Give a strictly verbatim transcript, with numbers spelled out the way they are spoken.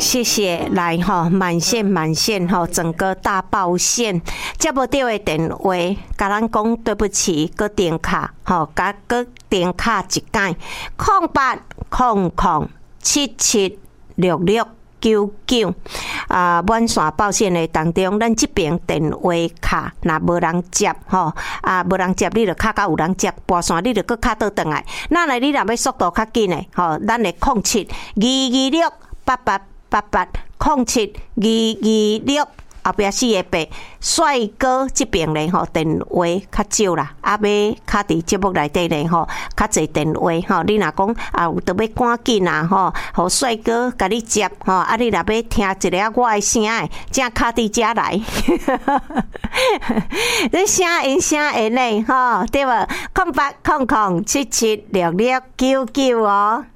谢谢，来吼，满线满线吼，整个大爆线，接不到的电话，甲咱讲对不起，搁点卡，吼，甲搁点卡一解，空八空空七七六六九九啊，满线爆线的当中，咱这边电话卡若无人接吼，啊无人接，你就卡到有人接，拨线你就搁卡倒转来。那来你若要速度较紧的，吼，咱的空七二二六八八八八空七二二六。后壁四个八，帅哥这边咧吼电话较少啦，啊要卡伫节目内底咧吼，较侪电话吼。你若讲啊有特要赶紧啊吼，互帅哥甲你接吼，啊你若要听一个我的声诶，正卡伫遮来，你声音声音咧吼，对无？空八空空七七六六九九哦。